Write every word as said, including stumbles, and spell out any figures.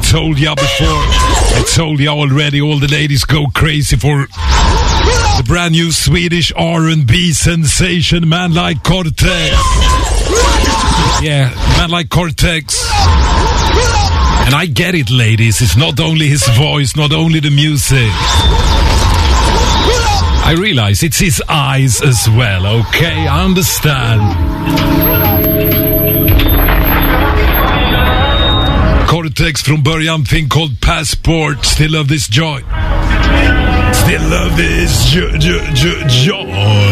told ya before. I told ya already, all the ladies go crazy for the brand new Swedish R and B sensation, Man Like Cortex. Yeah, Man Like Cortex. And I get it, ladies. It's not only his voice, not only the music. I realize it's his eyes as well, okay? I understand. Cortex från början, thing called Passport. Still love this joy. Still love this joy. Jo- jo- joy.